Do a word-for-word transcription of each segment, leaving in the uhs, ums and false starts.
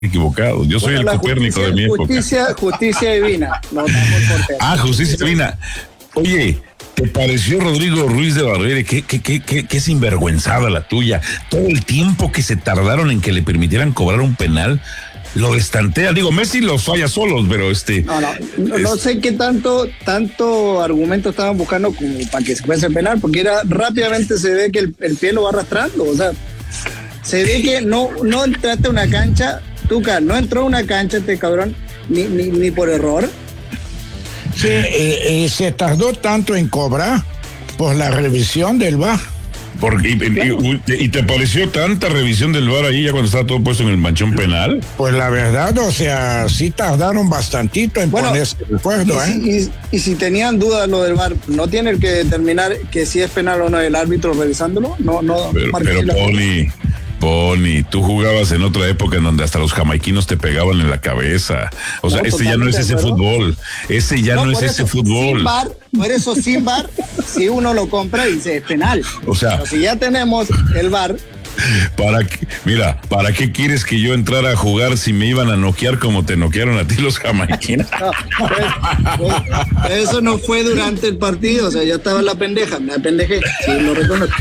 equivocado. Yo soy bueno, el Copérnico justicia, de mi época. Justicia, justicia divina. No, ah, justicia divina. Oye, ¿te pareció Rodrigo Ruiz de Barrera? ¿Qué, qué, qué, qué, qué sinvergüenzada la tuya? Todo el tiempo que se tardaron en que le permitieran cobrar un penal, lo estantea. Digo, Messi los falla solos, pero este... No, no, no, es... no sé qué tanto, tanto argumento estaban buscando como para que se fuese penal, porque era rápidamente se ve que el, el pie lo va arrastrando, o sea, se ve que no, no entraste a una cancha, Tuca, no entró a una cancha este cabrón, ni, ni, ni por error. Sí, eh, eh, se tardó tanto en cobrar por la revisión del V A R. Porque, y, y, ¿Y te pareció tanta revisión del V A R ahí ya cuando estaba todo puesto en el manchón penal? Pues la verdad, o sea, sí tardaron bastantito en bueno, ponerse de acuerdo, y, ¿eh? Y, y si tenían dudas lo del V A R, ¿no tiene que determinar que si es penal o no el árbitro revisándolo? No, no. Pero, pero Poli, Poli, tú jugabas en otra época en donde hasta los jamaiquinos te pegaban en la cabeza. O sea, no, este ya no es ese fútbol. Ese ya no, no es ese fútbol. Sin V A R, por eso sin V A R, si uno lo compra dice es penal. O sea, pero si ya tenemos el V A R. ¿Para qué? Mira, ¿para qué quieres que yo entrara a jugar si me iban a noquear como te noquearon a ti los jamaiquinos? No, pues, pues, eso no fue durante el partido, o sea, ya estaba la pendeja, me apendejé, sí, lo reconozco.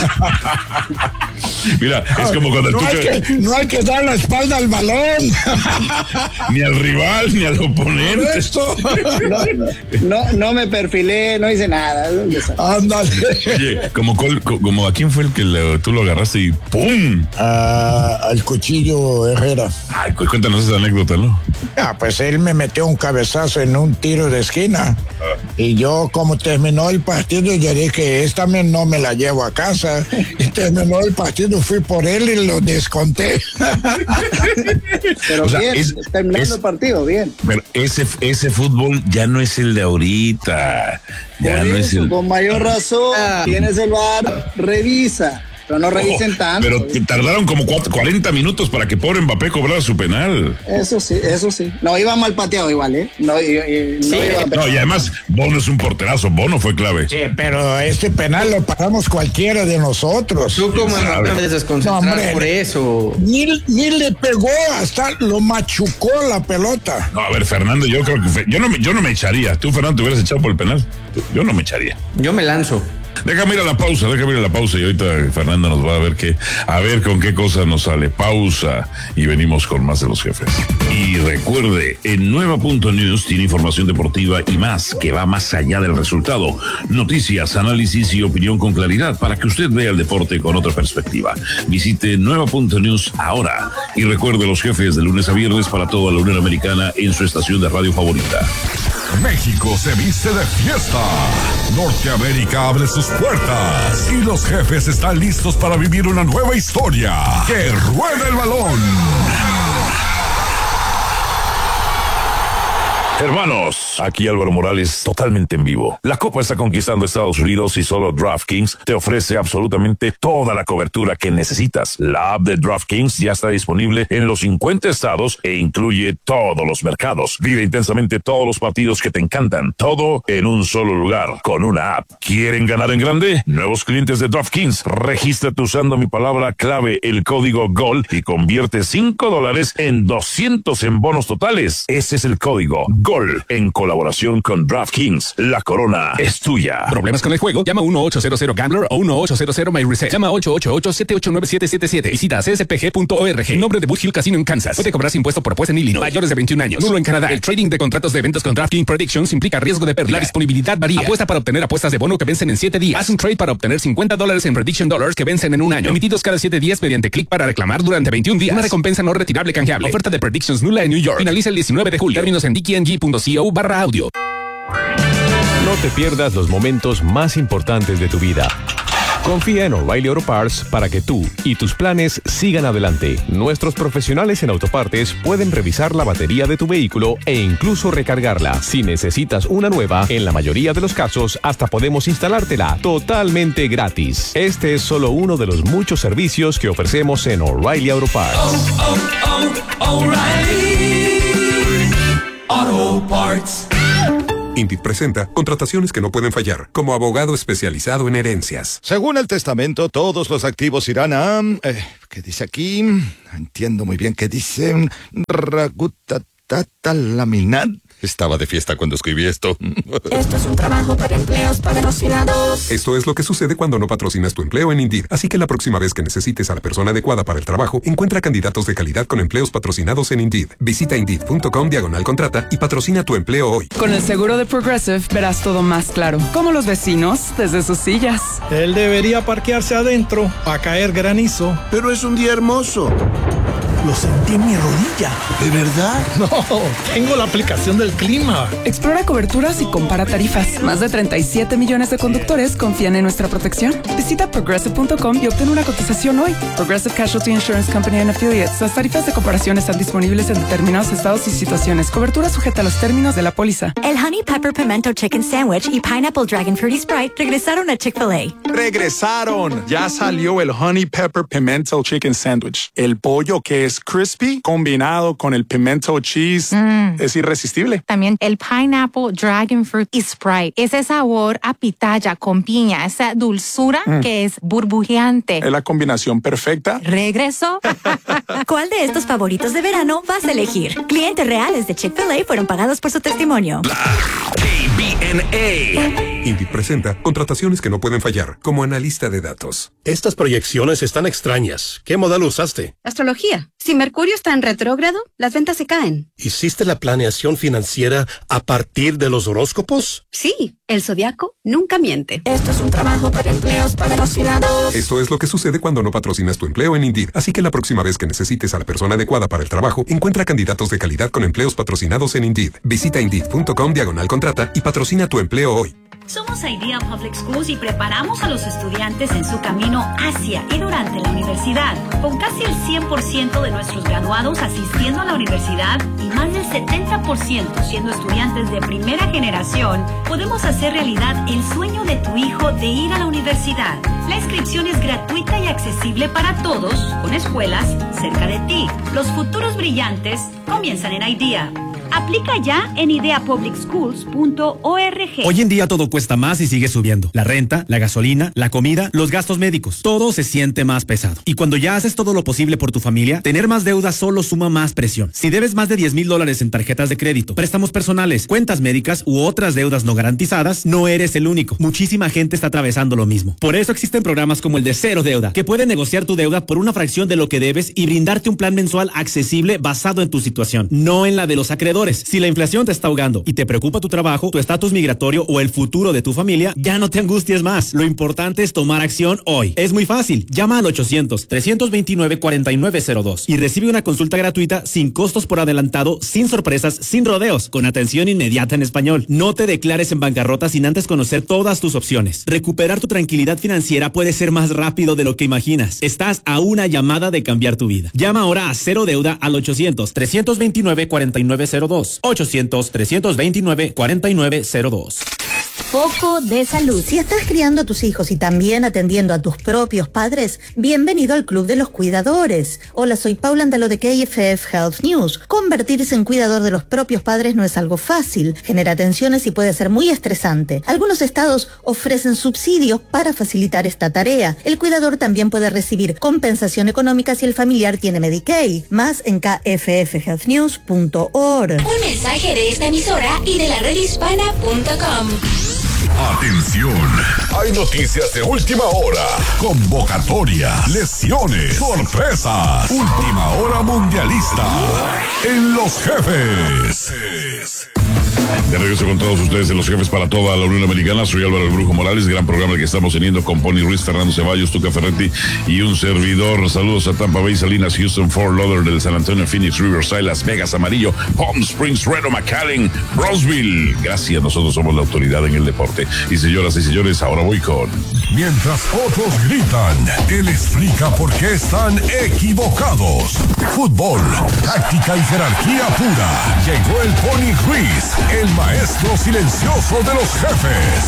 Mira, es como cuando no, tú... hay que, no hay que dar la espalda al balón. Ni al rival, ni al oponente. No, no, no me perfilé, no hice nada. Ándale. Oye, como, como a quién fue el que le, tú lo agarraste y ¡pum! Ah, al Cuchillo Herrera. Ay, cuéntanos esa anécdota, ¿no? Ah, pues él me metió un cabezazo en un tiro de esquina. Ah. Y yo, como terminó el partido, yo dije, esta no me la llevo a casa. Y terminó el partido, fui por él y lo desconté. Pero o sea, bien, es, terminando es, el partido, bien. Pero ese, ese fútbol ya no es el de ahorita. Ya por no eso, es el... Con mayor razón, ah. tienes el V A R, revisa. Pero no revisen oh, tanto. Pero que tardaron como cuarenta minutos para que pobre Mbappé cobrara su penal. Eso sí, eso sí. No, iba mal pateado igual, ¿eh? No, y, y, sí. no, iba no y además, Bono es un porterazo. Bono fue clave. Sí, pero este penal lo pagamos cualquiera de nosotros. Tú como no puedes desconcentrar no, hombre, por eso. Ni, ni le pegó, hasta lo machucó la pelota. No, a ver, Fernando, yo creo que... Fue, yo, no me, yo no me echaría. Tú, Fernando, te hubieras echado por el penal. Yo no me echaría. Yo me lanzo. Déjame ir a la pausa, déjame ir a la pausa y ahorita Fernando nos va a ver qué, a ver con qué cosa nos sale. Pausa y venimos con más de los jefes. Y recuerde, en Nueva Punto News tiene información deportiva y más que va más allá del resultado. Noticias, análisis y opinión con claridad para que usted vea el deporte con otra perspectiva. Visite Nueva Punto News ahora y recuerde los jefes de lunes a viernes para toda la Unión Americana en su estación de radio favorita. México se viste de fiesta. Norteamérica abre sus puertas y los jefes están listos para vivir una nueva historia. ¡Que ruede el balón! Hermanos, aquí Álvaro Morales, totalmente en vivo. La Copa está conquistando Estados Unidos y solo DraftKings te ofrece absolutamente toda la cobertura que necesitas. La app de DraftKings ya está disponible en los cincuenta estados e incluye todos los mercados. Vive intensamente todos los partidos que te encantan, todo en un solo lugar, con una app. ¿Quieren ganar en grande? Nuevos clientes de DraftKings, regístrate usando mi palabra clave, el código GOL, y convierte cinco dólares en doscientos en bonos totales. Ese es el código GOL, en colaboración con DraftKings. La corona es tuya. ¿Problemas con el juego? Llama uno ocho cero cero Gambler o uno ocho cero cero My Reset. Llama ocho ocho ocho, siete ocho nueve, siete siete siete. Visita c s p g punto org. En nombre de Boot Hill Casino en Kansas. Puede cobrar impuesto por apuesta en Illinois. Mayores de veintiún años. Nulo en Canadá. El trading de contratos de eventos con DraftKings Predictions implica riesgo de pérdida. La disponibilidad varía. Apuesta para obtener apuestas de bono que vencen en siete días. Haz un trade para obtener cincuenta dólares en Prediction Dollars que vencen en un año. Emitidos cada siete días mediante clic para reclamar durante veintiún días. Una recompensa no retirable canjeable. Oferta de Predictions nula en New York. Finaliza el diecinueve de julio. Términos en d k n g punto co barra audio. No te pierdas los momentos más importantes de tu vida. Confía en O'Reilly Auto Parts para que tú y tus planes sigan adelante. Nuestros profesionales en autopartes pueden revisar la batería de tu vehículo e incluso recargarla. Si necesitas una nueva, en la mayoría de los casos hasta podemos instalártela totalmente gratis. Este es solo uno de los muchos servicios que ofrecemos en O'Reilly Auto Parts. Oh, oh, oh, O'Reilly Auto Parts. Indeed presenta contrataciones que no pueden fallar, como abogado especializado en herencias. Según el testamento, todos los activos irán a... Eh, ¿Qué dice aquí? No entiendo muy bien qué dice. Ragutatata laminat. Estaba de fiesta cuando escribí esto. Esto es un trabajo para empleos patrocinados. Esto es lo que sucede cuando no patrocinas tu empleo en Indeed. Así que la próxima vez que necesites a la persona adecuada para el trabajo, encuentra candidatos de calidad con empleos patrocinados en Indeed. Visita Indeed.com diagonal contrata y patrocina tu empleo hoy. Con el seguro de Progressive verás todo más claro. Como los vecinos desde sus sillas. Él debería parquearse adentro a caer granizo. Pero es un día hermoso. Lo sentí en mi rodilla. ¿De verdad? No, tengo la aplicación del clima. Explora coberturas y compara tarifas. Más de treinta y siete millones de conductores confían en nuestra protección. Visita progressive punto com y obtén una cotización hoy. Progressive Casualty Insurance Company and Affiliates. Las tarifas de comparación están disponibles en determinados estados y situaciones. Cobertura sujeta a los términos de la póliza. El Honey Pepper Pimento Chicken Sandwich y Pineapple Dragon Fruity Sprite regresaron a Chick-fil-A. ¡Regresaron! Ya salió el Honey Pepper Pimento Chicken Sandwich. El pollo que es crispy combinado con el pimento cheese mm. es irresistible. También el Pineapple Dragon Fruit y Sprite. Ese sabor a pitaya con piña, esa dulzura mm. que es burbujeante. Es la combinación perfecta. ¿Regreso? ¿Cuál de estos favoritos de verano vas a elegir? Clientes reales de Chick-fil-A fueron pagados por su testimonio. K B N A. Indeed presenta contrataciones que no pueden fallar, como analista de datos. Estas proyecciones están extrañas. ¿Qué modal usaste? Astrología. Si Mercurio está en retrógrado, las ventas se caen. ¿Hiciste la planeación financiera a partir de los horóscopos? Sí, el zodiaco nunca miente. Esto es un trabajo para empleos patrocinados. Esto es lo que sucede cuando no patrocinas tu empleo en Indeed. Así que la próxima vez que necesites a la persona adecuada para el trabajo, encuentra candidatos de calidad con empleos patrocinados en Indeed. Visita Indeed.com diagonal contrata y patrocina tu empleo hoy. Somos Idea Public Schools y preparamos a los estudiantes en su camino hacia y durante la universidad. Con casi el cien por ciento de nuestros graduados asistiendo a la universidad y más del setenta por ciento siendo estudiantes de primera generación, podemos hacer realidad el sueño de tu hijo de ir a la universidad. La inscripción es gratuita y accesible para todos, con escuelas cerca de ti. Los futuros brillantes comienzan en Idea. Aplica ya en idea public schools punto org. Hoy en día todo cuesta más y sigue subiendo. La renta, la gasolina, la comida, los gastos médicos. Todo se siente más pesado. Y cuando ya haces todo lo posible por tu familia, tener más deuda solo suma más presión. Si debes más de diez mil dólares en tarjetas de crédito, préstamos personales, cuentas médicas u otras deudas no garantizadas, no eres el único. Muchísima gente está atravesando lo mismo. Por eso existen programas como el de Cero Deuda, que pueden negociar tu deuda por una fracción de lo que debes y brindarte un plan mensual accesible basado en tu situación, no en la de los acreedores. Si la inflación te está ahogando y te preocupa tu trabajo, tu estatus migratorio o el futuro de tu familia, ya no te angusties más. Lo importante es tomar acción hoy. Es muy fácil. Llama al ochocientos, trescientos veintinueve, cuarenta y nueve cero dos y recibe una consulta gratuita sin costos por adelantado, sin sorpresas, sin rodeos, con atención inmediata en español. No te declares en bancarrota sin antes conocer todas tus opciones. Recuperar tu tranquilidad financiera puede ser más rápido de lo que imaginas. Estás a una llamada de cambiar tu vida. Llama ahora a Cero Deuda al ochocientos, trescientos veintinueve, cuarenta y nueve cero dos. ochocientos, trescientos veintinueve, cuarenta y nueve cero dos. Foco de salud. Si estás criando a tus hijos y también atendiendo a tus propios padres, bienvenido al Club de los Cuidadores. Hola, soy Paula Andalo de K F F Health News. Convertirse en cuidador de los propios padres no es algo fácil. Genera tensiones y puede ser muy estresante. Algunos estados ofrecen subsidios para facilitar esta tarea. El cuidador también puede recibir compensación económica si el familiar tiene Medicaid. Más en k f f health news punto org. Un mensaje de esta emisora y de la red hispana punto com. Atención, hay noticias de última hora, convocatoria, lesiones, sorpresas, última hora mundialista en Los Jefes. De regreso con todos ustedes en Los Jefes para toda la Unión Americana. Soy Álvaro el Brujo Morales. Gran programa el que estamos teniendo con Pony Ruiz, Fernando Ceballos, Tuca Ferretti y un servidor. Saludos a Tampa Bay, Salinas, Houston, Fort Lauderdale, San Antonio, Phoenix, Riverside, Las Vegas, Amarillo, Palm Springs, Reno, McAllen, Roseville. Gracias, nosotros somos la autoridad en el deporte. Y señoras y señores, ahora voy con... Mientras otros gritan, él explica por qué están equivocados. Fútbol, táctica y jerarquía pura. Llegó el Pony Ruiz, el maestro silencioso de los jefes.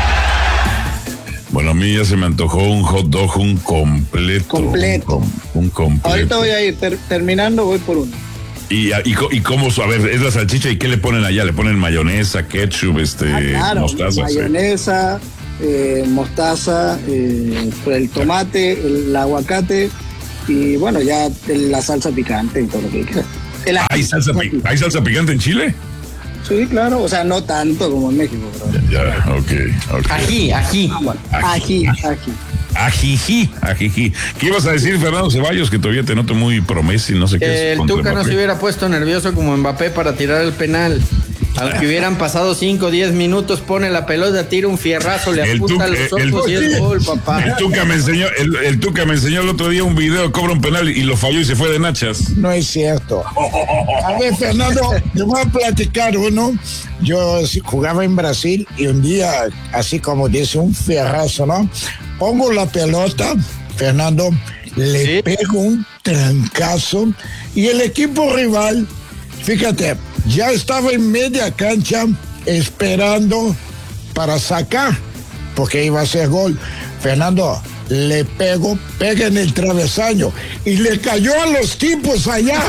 Bueno, a mí ya se me antojó un hot dog, un completo. Completo. Un, un completo. Ahorita voy a ir, ter, terminando voy por uno. Y, y, y cómo, a ver, es la salchicha, ¿y qué le ponen allá? Le ponen mayonesa, ketchup, este, ah, claro, mostaza. Mayonesa, sí. eh, mostaza, eh, el tomate, el aguacate y bueno, ya la salsa picante y todo lo que quieras. ¿Hay salsa, ¿Hay salsa picante en Chile? Sí, claro, o sea, no tanto como en México. Pero... Ya, ya, ok, ok. Ají, ají. Ah, bueno. Ají, ají. Ajijí, ajijí. ¿Qué ibas a decir, Fernando Ceballos? Que todavía te noto muy promesa y no sé qué eh, es. El Tuca no se hubiera puesto nervioso como Mbappé para tirar el penal. Aunque hubieran pasado cinco o diez minutos, pone la pelota, tira un fierrazo, le apunta a los ojos el, y es gol, papá. El Tuca me enseñó, el, el Tuca me enseñó el otro día un video, cobra un penal y lo falló y se fue de nachas. No es cierto. A ver, Fernando, te voy a platicar uno. Yo jugaba en Brasil y un día, así como dice, un fierrazo, ¿no? Pongo la pelota, Fernando, le ¿Sí? pego un trancazo y el equipo rival, fíjate, ya estaba en media cancha esperando para sacar, porque iba a ser gol. Fernando, le pego, pega en el travesaño y le cayó a los tipos allá.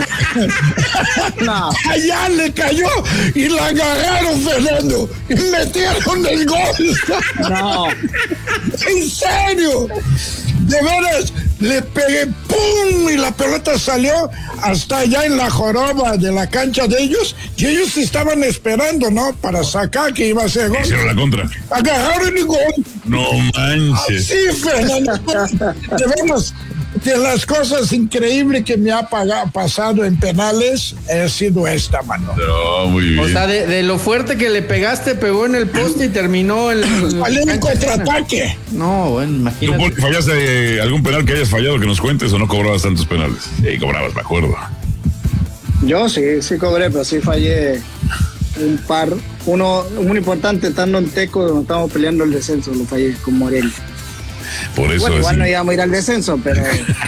No. Allá le cayó y la agarraron, Fernando, y metieron el gol. No. En serio. De veras, le pegué, ¡pum! Y la pelota salió hasta allá en la joroba de la cancha de ellos. Y ellos estaban esperando, ¿no? Para sacar que iba a ser gol. Hicieron la contra. Agarraron el gol. No manches. Sí, Fernando. De veras, de las cosas increíbles que me ha pagado, pasado en penales, ha sido esta, mano. No, muy bien. O sea, de, de lo fuerte que le pegaste, pegó en el poste y terminó el... Salió en contraataque. No, bueno, imagínate. ¿Tú fallaste eh, algún penal que hayas fallado que nos cuentes o no cobrabas tantos penales? Sí, cobrabas, me acuerdo. Yo sí, sí cobré, pero sí fallé un par. Uno muy importante, estando en Teco, donde estábamos peleando el descenso, lo fallé con Morelia. Por eso bueno, es... igual no íbamos a ir al descenso, pero...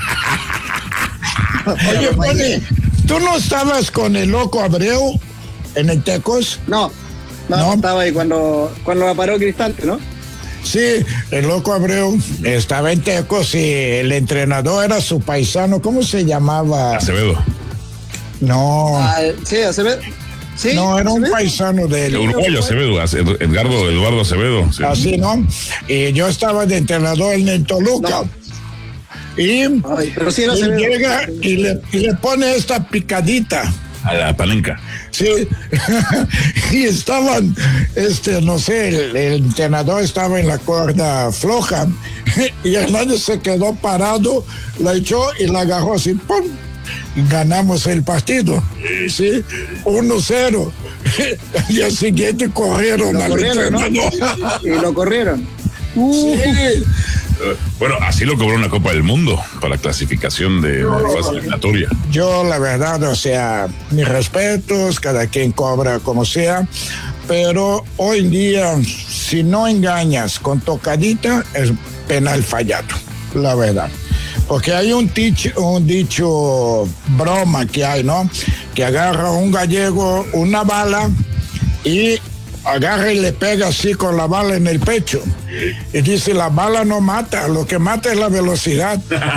Oye, Poli, ¿tú no estabas con el loco Abreu en el Tecos? No, no, no. estaba ahí cuando, cuando la paró Cristante, ¿no? Sí, el loco Abreu estaba en Tecos y el entrenador era su paisano, ¿cómo se llamaba? Acevedo. No. Ah, sí, Acevedo. ¿Sí? No, era un ¿Acevedo? paisano de él. El uruguayo Acevedo, Edgardo, Eduardo Acevedo. Sí. Así, ¿no? Y yo estaba de entrenador en el Toluca. No. Y Ay, pero sí, no él llega y le, y le pone esta picadita. A la palenca. Sí. Y estaban, este, no sé, el, el entrenador estaba en la cuerda floja y Hernández se quedó parado, la echó y la agarró así, ¡pum! Y ganamos el partido, ¿sí? uno cero. Al día siguiente corrieron al entrenador. ¿No? Y lo corrieron. Sí. Bueno, así lo cobró una Copa del Mundo para la clasificación de fase eliminatoria. Yo, la verdad, o sea, mis respetos, cada quien cobra como sea, pero hoy en día, si no engañas con tocadita, es penal fallado, la verdad. Porque hay un dicho, un dicho broma que hay, ¿no? Que agarra un gallego una bala y agarra y le pega así con la bala en el pecho. Y dice, la bala no mata, lo que mata es la velocidad.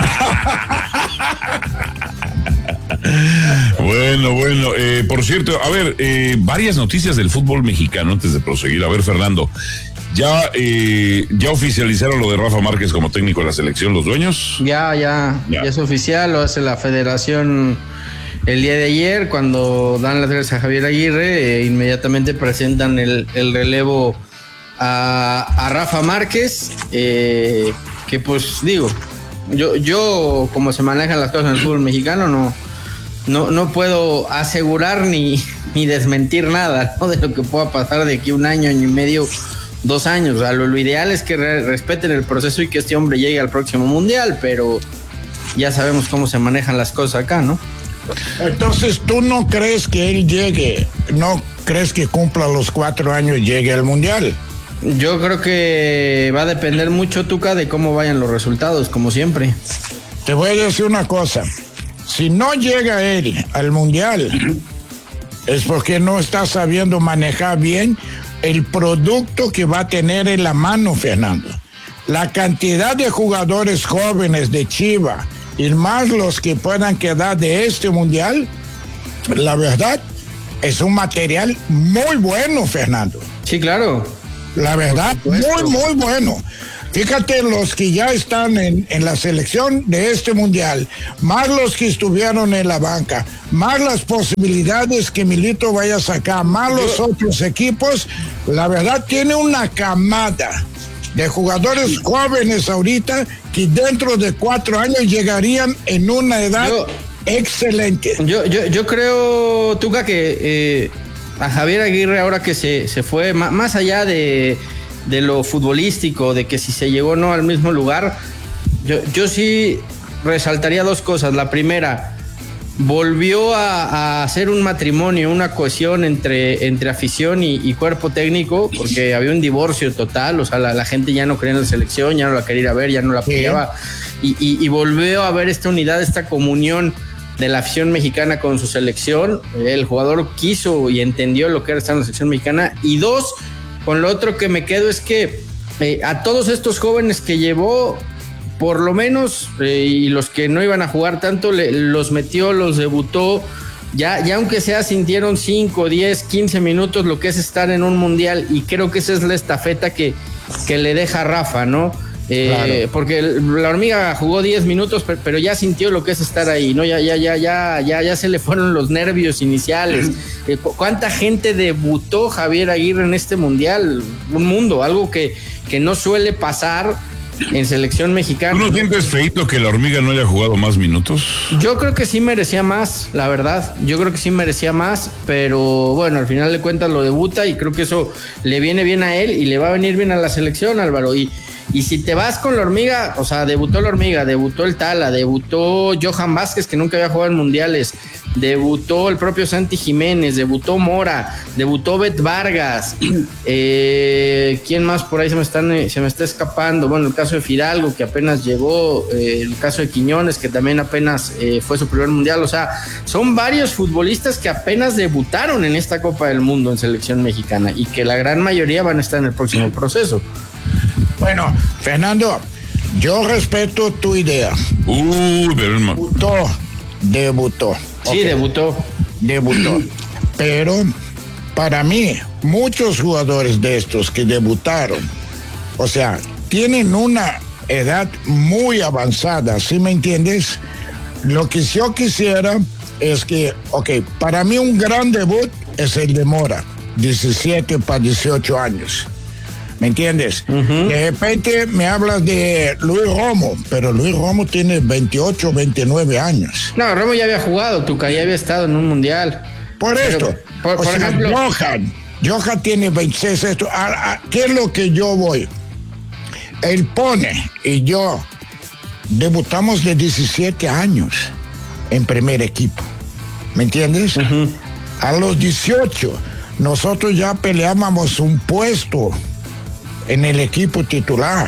Bueno, bueno, eh, por cierto, a ver, eh, varias noticias del fútbol mexicano antes de proseguir. A ver, Fernando, ¿ya, eh, ya oficializaron lo de Rafa Márquez como técnico de la selección, los dueños? Ya, ya, ya, ya es oficial, lo hace la federación el día de ayer, cuando dan las gracias a Javier Aguirre, eh, inmediatamente presentan el, el relevo a, a Rafa Márquez, eh, que pues digo, yo, yo como se manejan las cosas en el fútbol mexicano, no, no, no puedo asegurar ni, ni desmentir nada, ¿no? De lo que pueda pasar de aquí un año, año y medio, dos años. O sea, lo, lo ideal es que re, respeten el proceso y que este hombre llegue al próximo mundial, pero ya sabemos cómo se manejan las cosas acá, ¿no? Entonces, ¿tú no crees que él llegue, no crees que cumpla los cuatro años y llegue al mundial? Yo creo que va a depender mucho, Tuca, de cómo vayan los resultados, como siempre. Te voy a decir una cosa, si no llega él al mundial, es porque no está sabiendo manejar bien el producto que va a tener en la mano, Fernando. La cantidad de jugadores jóvenes de Chivas y más los que puedan quedar de este mundial, la verdad, es un material muy bueno, Fernando. Sí, claro. La verdad, muy, muy bueno. Fíjate, los que ya están en, en la selección de este mundial, más los que estuvieron en la banca, más las posibilidades que Milito vaya a sacar, más los otros equipos, la verdad tiene una camada de jugadores jóvenes ahorita que dentro de cuatro años llegarían en una edad yo, excelente. Yo, yo, yo creo, Tuca, que eh, a Javier Aguirre ahora que se, se fue, más, más allá de... de lo futbolístico, de que si se llegó o no al mismo lugar, yo, yo sí resaltaría dos cosas. La primera, volvió a, a hacer un matrimonio, una cohesión entre, entre afición y, y cuerpo técnico, porque había un divorcio total, o sea, la, la gente ya no creía en la selección, ya no la quería ir a ver, ya no la apoyaba, y, y, y volvió a haber esta unidad, esta comunión de la afición mexicana con su selección. El jugador quiso y entendió lo que era estar en la selección mexicana. Y dos, con lo otro que me quedo es que eh, a todos estos jóvenes que llevó, por lo menos, eh, y los que no iban a jugar tanto, le, los metió, los debutó, ya, ya aunque sea sintieron cinco, diez, quince minutos lo que es estar en un mundial, y creo que esa es la estafeta que, que le deja Rafa, ¿no? Eh, claro. Porque la hormiga jugó diez minutos, pero ya sintió lo que es estar ahí, ¿no? Ya, ya, ya, ya, ya, ya se le fueron los nervios iniciales. Eh, ¿Cuánta gente debutó Javier Aguirre en este mundial? Un mundo, algo que, que no suele pasar en selección mexicana. ¿Tú no sientes feito que la hormiga no haya jugado más minutos? Yo creo que sí merecía más, la verdad. Yo creo que sí merecía más, pero bueno, al final de cuentas lo debuta y creo que eso le viene bien a él y le va a venir bien a la selección, Álvaro. Y Y si te vas con la hormiga, o sea, debutó la hormiga, debutó el Tala, debutó Johan Vázquez, que nunca había jugado en mundiales, debutó el propio Santi Jiménez, debutó Mora, debutó Bet Vargas, eh, ¿quién más por ahí se me, están, se me está escapando? Bueno, el caso de Fidalgo, que apenas llegó, eh, el caso de Quiñones, que también apenas eh, fue su primer mundial. O sea, son varios futbolistas que apenas debutaron en esta Copa del Mundo en selección mexicana y que la gran mayoría van a estar en el próximo proceso. Bueno, Fernando, yo respeto tu idea. Uh, pero no. Debutó, debutó. Sí, okay. debutó. Debutó. Pero para mí, muchos jugadores de estos que debutaron, o sea, tienen una edad muy avanzada, ¿sí me entiendes? Lo que yo quisiera es que, ok, para mí un gran debut es el de Mora, diecisiete para dieciocho años. ¿Me entiendes? Uh-huh. De repente me hablas de Luis Romo, pero Luis Romo tiene veintiocho, veintinueve años. No, Romo ya había jugado, Tuca, ya había estado en un mundial. Por pero, esto, por, o por sea, ejemplo, Johan, Johan tiene veintiséis, esto, a, a, ¿qué es lo que yo voy? El Pone y yo debutamos de diecisiete años en primer equipo, ¿me entiendes? Uh-huh. A los dieciocho, nosotros ya peleábamos un puesto en el equipo titular.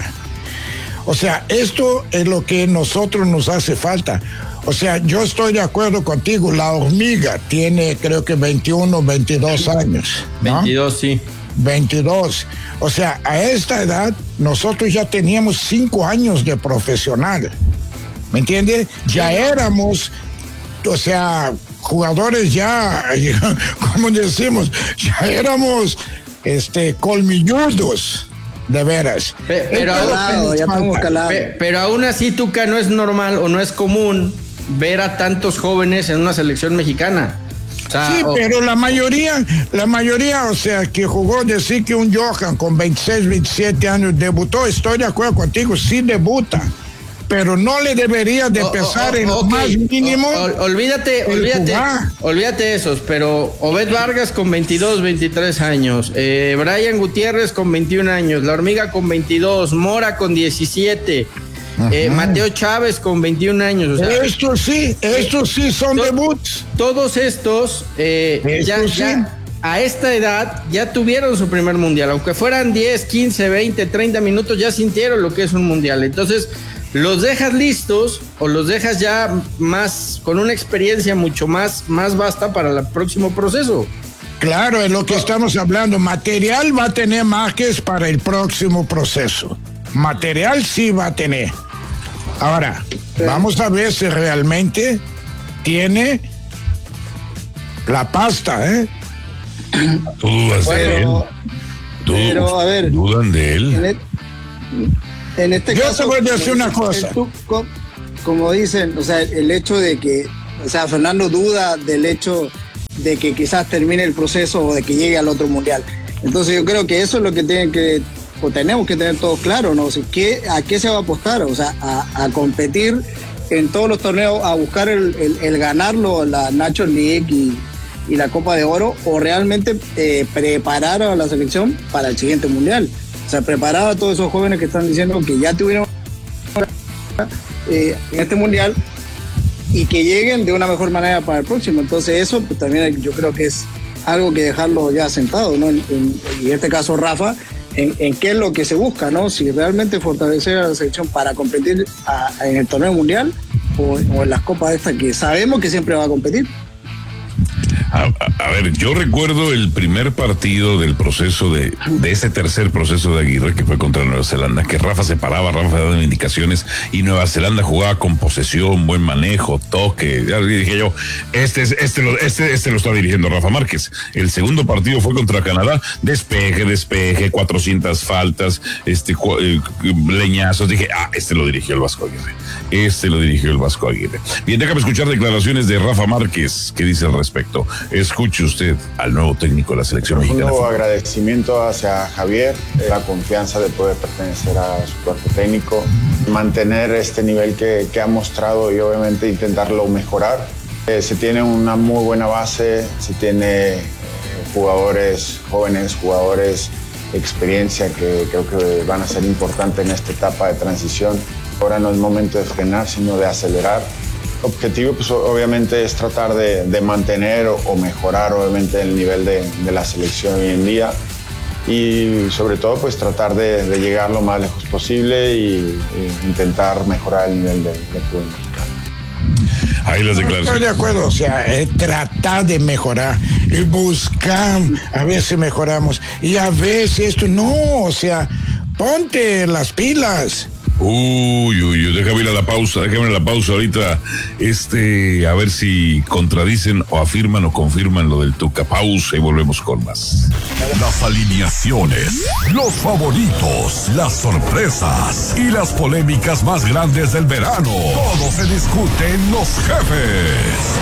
O sea, esto es lo que a nosotros nos hace falta. O sea, yo estoy de acuerdo contigo, la hormiga tiene creo que veintiuno, veintidós años, ¿no? veintidós, sí. veintidós. O sea, a esta edad nosotros ya teníamos cinco años de profesional. ¿Me entiendes? Ya éramos, o sea, jugadores ya, como decimos, ya éramos este, colmilludos. De veras. Pero, pero, calado, ya calado. pero aún así, Tuca, no es normal o no es común ver a tantos jóvenes en una selección mexicana. O sea, sí, o... pero la mayoría, la mayoría, o sea, que jugó, decir que un Johan con veintiséis, veintisiete años debutó, estoy de acuerdo contigo, sí debuta. Pero no le debería de pesar oh, oh, oh, en lo okay. más mínimo. O, o, olvídate, olvídate, jugar. olvídate esos, pero Obed Vargas con veintidós, veintitrés años, eh, Brian Gutiérrez con veintiún años, La Hormiga con veintidós, Mora con diecisiete, eh, Mateo Chávez con veintiún años. O sea, estos sí, estos sí son to- debuts. Todos estos, eh, estos ya, sí. ya a esta edad ya tuvieron su primer mundial, aunque fueran diez, quince, veinte, treinta minutos, ya sintieron lo que es un mundial. Entonces, los dejas listos o los dejas ya más con una experiencia mucho más, más vasta para el próximo proceso. Claro, es lo que estamos hablando. Material va a tener Márquez para el próximo proceso. Material sí va a tener. Ahora, vamos a ver si realmente tiene La pasta, ¿eh? ¿Tú dudas Bueno, de él? ¿Tú, pero, a ver, ¿Dudan de él? En, el- en este Yo caso, te voy a decir una cosa. tú, co- como dicen, o sea, el hecho de que, o sea, Fernando duda del hecho de que quizás termine el proceso o de que llegue al otro mundial. Entonces yo creo que eso es lo que tienen que, o tenemos que tener todos claro, ¿no? O sea, ¿qué, ¿a qué se va a apostar? O sea, a, a competir en todos los torneos, a buscar el, el, el ganarlo, la National League y, y la Copa de Oro, o realmente eh, preparar a la selección para el siguiente mundial. O sea, preparar a todos esos jóvenes que están diciendo que ya tuvieron eh, en este mundial y que lleguen de una mejor manera para el próximo. Entonces eso pues, también yo creo que es algo que dejarlo ya sentado, ¿no? En, en, en este caso Rafa, en, en qué es lo que se busca, ¿no? Si realmente fortalecer a la selección para competir a, en el torneo mundial o, o en las copas estas que sabemos que siempre va a competir. A, a, a ver, yo recuerdo el primer partido del proceso de, de ese tercer proceso de Aguirre, que fue contra Nueva Zelanda, que Rafa se paraba, Rafa daba indicaciones y Nueva Zelanda jugaba con posesión, buen manejo, toque. Ya dije yo, este, es, este, lo, este, este lo está dirigiendo Rafa Márquez. El segundo partido fue contra Canadá, despeje, despeje, cuatrocientas faltas, este, eh, leñazos. Dije, ah, este lo dirigió el Vasco Aguirre. Este lo dirigió el Vasco Aguirre. Bien, déjame escuchar declaraciones de Rafa Márquez, que dice al respecto. Escuche usted al nuevo técnico de la selección mexicana. Un agradecimiento hacia Javier, la confianza de poder pertenecer a su cuerpo técnico, mantener este nivel que, que ha mostrado y obviamente intentarlo mejorar. Eh, se tiene una muy buena base, se tiene eh, jugadores jóvenes, jugadores de experiencia que creo que van a ser importantes en esta etapa de transición. Ahora no es momento de frenar, sino de acelerar. El objetivo, pues, obviamente, es tratar de, de mantener o, o mejorar, obviamente, el nivel de, de la selección hoy en día y, sobre todo, pues, tratar de, de llegar lo más lejos posible y, y intentar mejorar el nivel de, de fútbol mexicano. Ahí las declaraciones. Estoy de acuerdo, o sea, es tratar de mejorar y buscar a ver si mejoramos y a ver si esto no, o sea, ponte las pilas. Uy, uy, uy, déjame ir a la pausa, déjame ir a la pausa ahorita, este, a ver si contradicen o afirman o confirman lo del Tuca. Pausa y volvemos con más. Las alineaciones, los favoritos, las sorpresas y las polémicas más grandes del verano. Todo se discute en Los Jefes.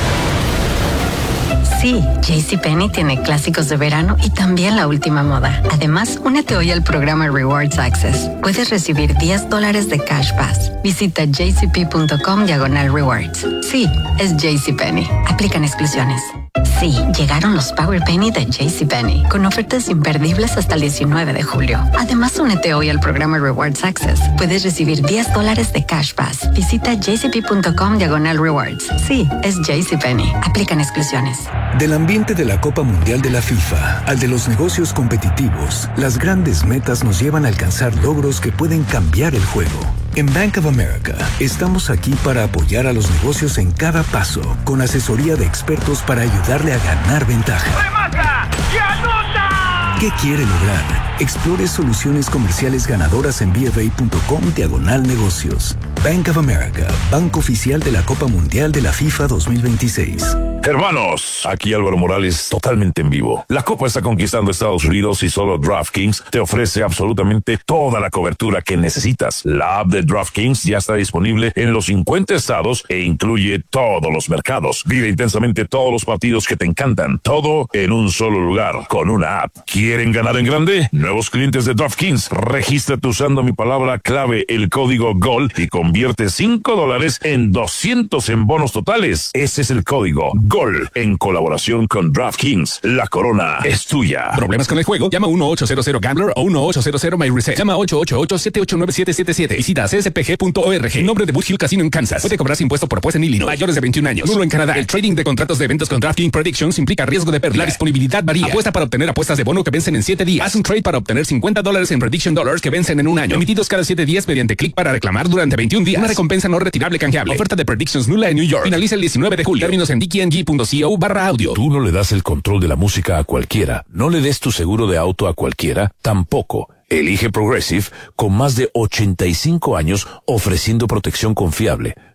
Sí, JCPenney tiene clásicos de verano y también la última moda. Además, únete hoy al programa Rewards Access. Puedes recibir diez dólares de Cash Pass. Visita jcp.com diagonal rewards. Sí, es JCPenney. Aplican exclusiones. Sí, llegaron los Power Penny de JCPenney, con ofertas imperdibles hasta el diecinueve de julio. Además, únete hoy al programa Rewards Access. Puedes recibir diez dólares de Cash Pass. Visita jcp.com diagonal rewards. Sí, es JCPenney. Aplican exclusiones. Del ambiente de la Copa Mundial de la FIFA al de los negocios competitivos, las grandes metas nos llevan a alcanzar logros que pueden cambiar el juego. En Bank of America, estamos aquí para apoyar a los negocios en cada paso, con asesoría de expertos para ayudarle a ganar ventaja. ¡Remata! ¡Y anota! ¿Qué quiere lograr? Explore soluciones comerciales ganadoras en bfa.com diagonal negocios. Bank of America, banco oficial de la Copa Mundial de la FIFA dos mil veintiséis. Hermanos, aquí Álvaro Morales, totalmente en vivo. La Copa está conquistando Estados Unidos y solo DraftKings te ofrece absolutamente toda la cobertura que necesitas. La app de DraftKings ya está disponible en los cincuenta estados e incluye todos los mercados. Vive intensamente todos los partidos que te encantan, todo en un solo lugar, con una app. ¿Quieren ganar en grande? Nuevos clientes de DraftKings, regístrate usando mi palabra clave, el código GOL, y convierte cinco dólares en doscientos en bonos totales. Ese es el código GOL, en colaboración con DraftKings. La corona es tuya. ¿Problemas con el juego? Llama uno ocho cero cero Gambler o uno ocho cero cero My Reset. Llama ocho ocho ocho siete ocho nueve siete siete siete. Visita c s p g punto org. En nombre de Bush Hill Casino en Kansas. Puede cobrar impuesto por apuesta en Illinois. Mayores de veintiún años. Nulo en Canadá. El trading de contratos de eventos con DraftKings Predictions implica riesgo de pérdida. La disponibilidad varía. Apuesta para obtener apuestas de bono que vencen en siete días. Haz un trade para obtener cincuenta dólares en Prediction Dollars que vencen en un año. Emitidos cada siete días mediante clic para reclamar durante veintiún días. Una recompensa no retirable canjeable. Oferta de Predictions nula en New York. Finaliza el diecinueve de julio. Términos en d k n g punto co barra audio. Tú no le das el control de la música a cualquiera. No le des tu seguro de auto a cualquiera. Tampoco. Elige Progressive, con más de ochenta y cinco años ofreciendo protección confiable,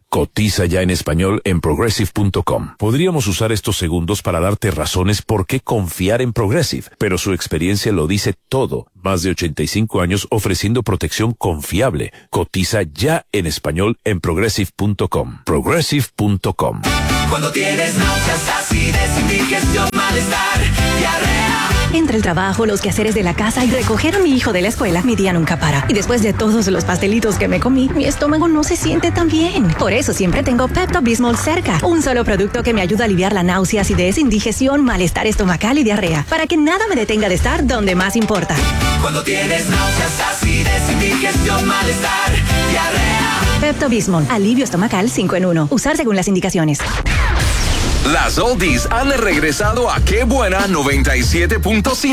Cotiza ya en español en progressive punto com. Podríamos usar estos segundos para darte razones por qué confiar en Progressive, pero su experiencia lo dice todo. Más de ochenta y cinco años ofreciendo protección confiable. Cotiza ya en español en progressive punto com. progressive punto com. Cuando tienes náuseas, acidez, indigestión, malestar, diarrea. Entre el trabajo, los quehaceres de la casa y recoger a mi hijo de la escuela, mi día nunca para. Y después de todos los pastelitos que me comí, mi estómago no se siente tan bien. Por eso siempre tengo Pepto-Bismol cerca. Un solo producto que me ayuda a aliviar la náusea, acidez, indigestión, malestar estomacal y diarrea. Para que nada me detenga de estar donde más importa. Cuando tienes náuseas, acidez, indigestión, malestar, diarrea. Pepto-Bismol, alivio estomacal cinco en uno. Usar según las indicaciones. Las oldies han regresado a Qué Buena noventa y siete punto cinco.